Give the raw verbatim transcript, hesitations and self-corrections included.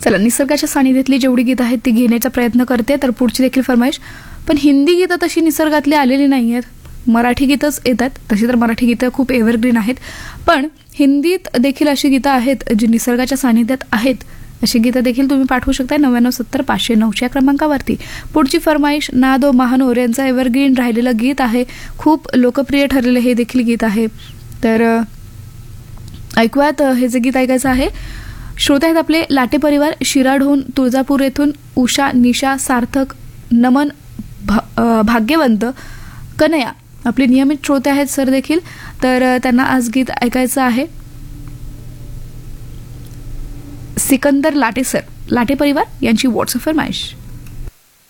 चला, निसर्गाच्या सानिध्यातली जेवढी गीतं आहेत ती घेण्याचा प्रयत्न करते. तर पुढची देखील फरमाईश, पण हिंदी गीतं तशी निसर्गातली आलेली नाही आहेत, मराठी गीतच येतात. तशी तर मराठी गीतं खूप एव्हरग्रीन आहेत, पण हिंदीत देखील अशी गीतं आहेत जी निसर्गाच्या सानिध्यात आहेत. अशी गीतं देखील तुम्ही पाठवू शकता नव्याण्णव सत्तर पाचशे नऊशे या क्रमांकावरती. पुढची फरमाईश, नादो महानोर यांचं एव्हरग्रीन राहिलेलं गीत आहे, खूप लोकप्रिय ठरलेलं हे देखील गीत आहे. तर ऐकूयात हे जे गीत ऐकायचं आहे. श्रोते आहेत आपले लाटे परिवार, शिराढोण, तुळजापूर येथून उषा, निशा, सार्थक, नमन, भा भाग्यवंत, कनया आपले नियमित श्रोते आहेत सर देखील. तर त्यांना आज गीत ऐकायचं आहे सिकंदर लाटे सर, लाटे परिवार यांची व्हॉट्सअप फरमाईश.